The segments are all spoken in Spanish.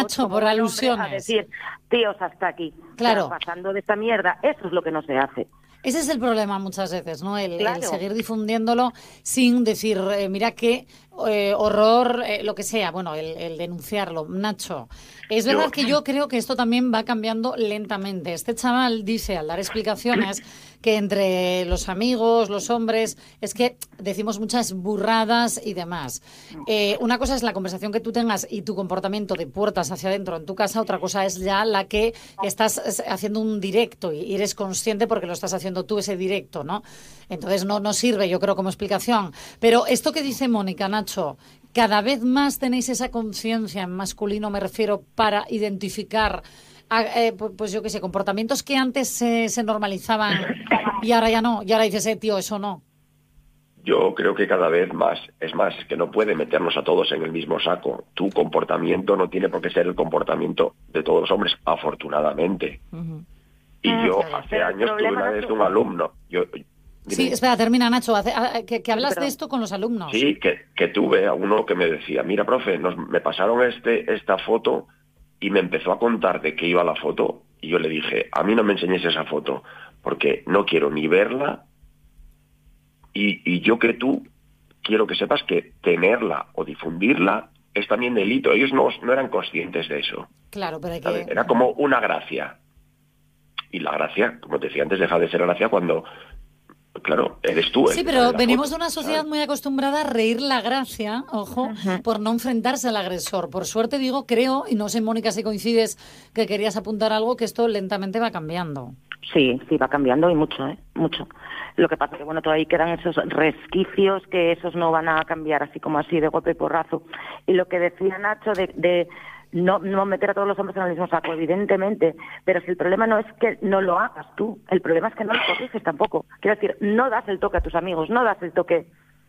Nacho, por alusiones. A decir, tíos, hasta aquí. Claro. O sea, pasando de esta mierda, eso es lo que no se hace. Ese es el problema muchas veces, ¿no? El Claro. seguir difundiéndolo sin decir, mira qué horror, lo que sea. Bueno, el denunciarlo. Nacho, es verdad que yo creo que esto también va cambiando lentamente. Este chaval dice, al dar explicaciones, que entre los amigos, los hombres, es que decimos muchas burradas y demás. Una cosa es la conversación que tú tengas y tu comportamiento de puertas hacia adentro en tu casa, otra cosa es ya la que estás haciendo un directo y eres consciente porque lo estás haciendo tú ese directo, ¿no? Entonces no sirve, yo creo, como explicación. Pero esto que dice Mónica, Nacho, cada vez más tenéis esa conciencia en masculino, me refiero, para identificar, pues yo qué sé, comportamientos que antes se normalizaban y ahora ya no. Y ahora dices, tío, eso no. Yo creo que cada vez más. Es más, que no puede meternos a todos en el mismo saco. Tu comportamiento no tiene por qué ser el comportamiento de todos los hombres, afortunadamente. Uh-huh. Y yo hace años tuve una vez un alumno. Sí, espera, termina, Nacho. Que hablas de esto con los alumnos. Sí, que tuve a uno que me decía, mira, profe, me pasaron esta foto y me empezó a contar de qué iba la foto. Y yo le dije, a mí no me enseñes esa foto, porque no quiero ni verla. Y yo que tú quiero que sepas que tenerla o difundirla es también delito. Ellos no eran conscientes de eso. Claro, pero hay ¿sabes? que... Era como una gracia. Y la gracia, como te decía antes, deja de ser gracia cuando, claro, eres tú. Sí, pero venimos de una sociedad muy acostumbrada a reír la gracia, ojo, por no enfrentarse al agresor. Por suerte digo, creo, y no sé, Mónica, si coincides, que querías apuntar algo, que esto lentamente va cambiando. Sí, va cambiando y mucho, mucho. Lo que pasa es que, bueno, todavía quedan esos resquicios que esos no van a cambiar así como así de golpe y porrazo. Y lo que decía Nacho de no meter a todos los hombres en el mismo saco, evidentemente, pero si el problema no es que no lo hagas tú, el problema es que no lo corriges tampoco. Quiero decir, no das el toque a tus amigos, no das el toque...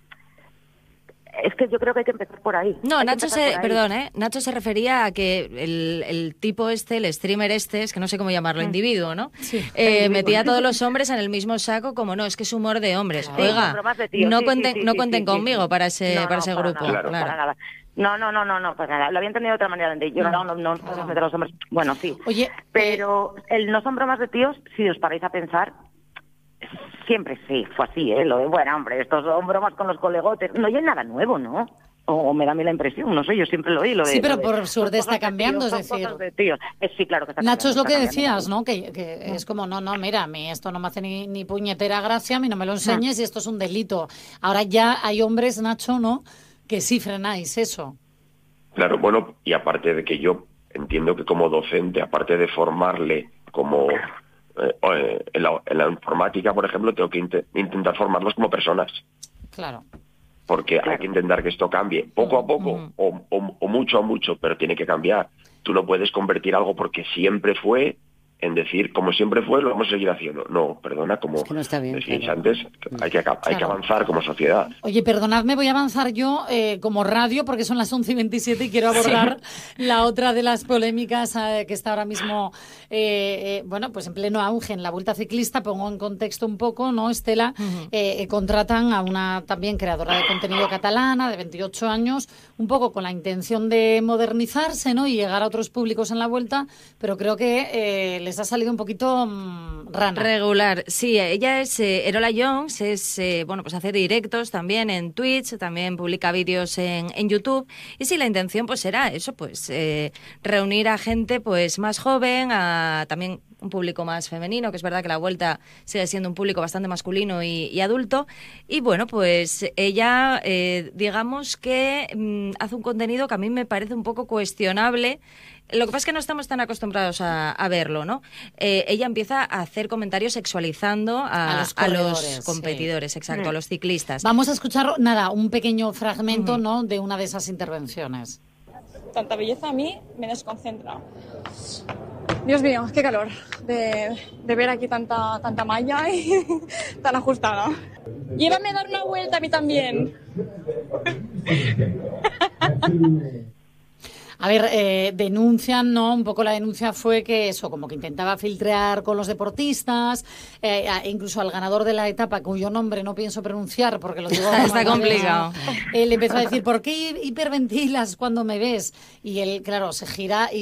Es que yo creo que hay que empezar por ahí. No, Nacho Nacho se refería a que el tipo el streamer es que no sé cómo llamarlo, individuo, ¿no? Sí. Metía a todos los hombres en el mismo saco, como no, es que es humor de hombres. Sí, oiga, no cuenten conmigo para ese grupo. Nada, claro. Para nada. No, para nada. Lo había entendido de otra manera. Yo no podemos meter a los hombres. Bueno, sí. Oye, pero no son bromas de tíos, si os paráis a pensar, siempre sí, fue así, lo de, bueno, hombre, estos son bromas con los colegotes. No hay nada nuevo, ¿no? O me da a mí la impresión, no sé, yo siempre lo oí. Sí, pero por suerte está cambiando, es decir... Sí, claro que está cambiando. Nacho, es lo que decías, ¿no? Que es como, no, mira, a mí esto no me hace ni puñetera gracia, a mí no me lo enseñes y esto es un delito. Ahora ya hay hombres, Nacho, ¿no?, que sí frenáis eso. Claro, bueno, y aparte de que yo entiendo que como docente, aparte de formarle como... en la informática, por ejemplo, tengo que intentar formarlos como personas. Claro. Porque hay que intentar que esto cambie poco a poco o mucho a mucho, pero tiene que cambiar. Tú no puedes convertir algo porque siempre fue en decir, como siempre fue, lo vamos a seguir haciendo. No, perdona, como es que no está bien, decíais antes, hay que avanzar como sociedad. Oye, perdonadme, voy a avanzar yo como radio, porque son las 11:27 y quiero abordar la otra de las polémicas que está ahora mismo, bueno, pues en pleno auge en la Vuelta Ciclista. Pongo en contexto un poco, ¿no, Estela? Contratan a una también creadora de contenido catalana de 28 años, un poco con la intención de modernizarse, ¿no?, y llegar a otros públicos en la Vuelta, pero creo que les ha salido un poquito rana. Regular, sí. Ella es Erola Jones, pues hace directos también en Twitch, también publica vídeos en YouTube, y sí, la intención pues era eso, pues reunir a gente pues más joven, a también un público más femenino, que es verdad que la Vuelta sigue siendo un público bastante masculino y adulto, y bueno, pues ella digamos que hace un contenido que a mí me parece un poco cuestionable. Lo que pasa es que no estamos tan acostumbrados a verlo, ¿no? Ella empieza a hacer comentarios sexualizando a los competidores, exacto, a los ciclistas. Vamos a escuchar, un pequeño fragmento, ¿no?, de una de esas intervenciones. Tanta belleza a mí me desconcentra. Dios mío, qué calor de ver aquí tanta malla y tan ajustada. Llévame a dar una vuelta a mí también. A ver, denuncian, ¿no? Un poco la denuncia fue que eso, como que intentaba filtrar con los deportistas, incluso al ganador de la etapa, cuyo nombre no pienso pronunciar porque lo digo... Está complicado. Le empezó a decir, ¿por qué hiperventilas cuando me ves? Y él, claro, se gira y